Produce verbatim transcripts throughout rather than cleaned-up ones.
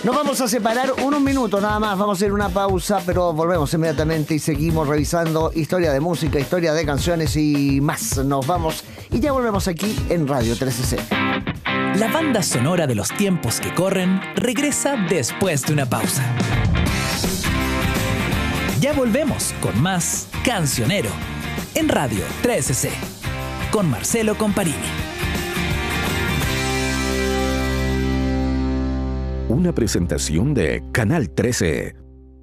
Nos vamos a separar unos minutos nada más, vamos a hacer una pausa, pero volvemos inmediatamente y seguimos revisando historia de música, historia de canciones y más. Nos vamos y ya volvemos aquí en Radio trece C. La banda sonora de los tiempos que corren regresa después de una pausa. Ya volvemos con más Cancionero en Radio trece C con Marcelo Comparini. Una presentación de Canal trece.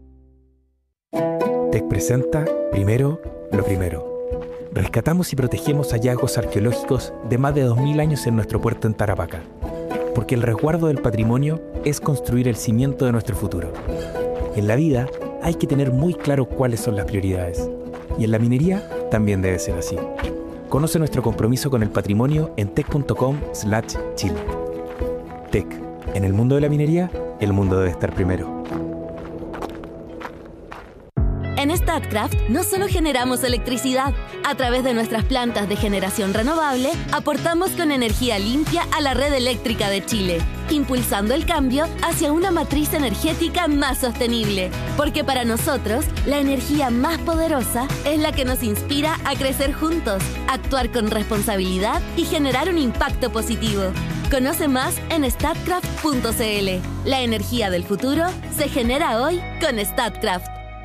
Tec presenta Primero lo Primero. Rescatamos y protegemos hallazgos arqueológicos de más de dos mil años en nuestro puerto en Tarapacá. Porque el resguardo del patrimonio es construir el cimiento de nuestro futuro. En la vida hay que tener muy claro cuáles son las prioridades. Y en la minería también debe ser así. Conoce nuestro compromiso con el patrimonio en tec punto com slash chile. Tec. En el mundo de la minería, el mundo debe estar primero. En Statkraft no solo generamos electricidad. A través de nuestras plantas de generación renovable, aportamos con energía limpia a la red eléctrica de Chile, impulsando el cambio hacia una matriz energética más sostenible. Porque para nosotros, la energía más poderosa es la que nos inspira a crecer juntos, actuar con responsabilidad y generar un impacto positivo. Conoce más en statkraft punto c l. La energía del futuro se genera hoy con Statkraft.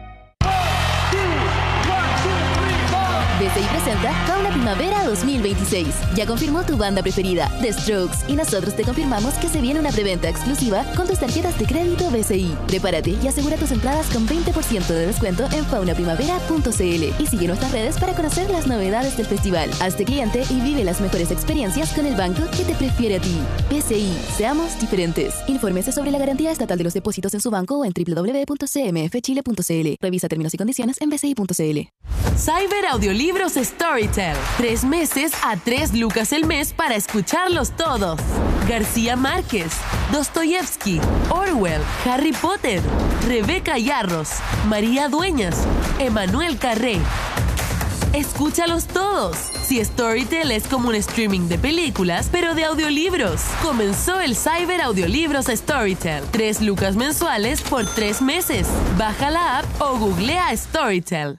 B C I presenta Fauna Primavera dos mil veintiséis. Ya confirmó tu banda preferida, The Strokes, y nosotros te confirmamos que se viene una preventa exclusiva con tus tarjetas de crédito B C I. Prepárate y asegura tus entradas con veinte por ciento de descuento en fauna primavera punto c l y sigue nuestras redes para conocer las novedades del festival. Hazte cliente y vive las mejores experiencias con el banco que te prefiere a ti. B C I, seamos diferentes. Infórmese sobre la garantía estatal de los depósitos en su banco o en doble u doble u doble u punto c m f chile punto c l. Revisa términos y condiciones en b c i punto c l. Cyber Audiolibros Storytel. Tres meses a tres lucas el mes para escucharlos todos. García Márquez, Dostoyevsky, Orwell, Harry Potter, Rebeca Yarros, María Dueñas, Emanuel Carré. Escúchalos todos. Si Storytel es como un streaming de películas, pero de audiolibros. Comenzó el Cyber Audiolibros Storytel. Tres lucas mensuales por tres meses. Baja la app o googlea Storytel.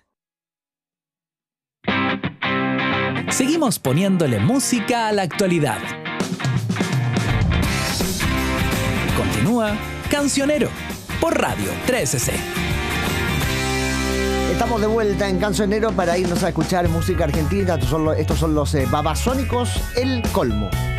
Seguimos poniéndole música a la actualidad. Continúa Cancionero por Radio trece C. Estamos de vuelta en Cancionero para irnos a escuchar música argentina. Estos son los, estos son los eh, Babasónicos, El Colmo.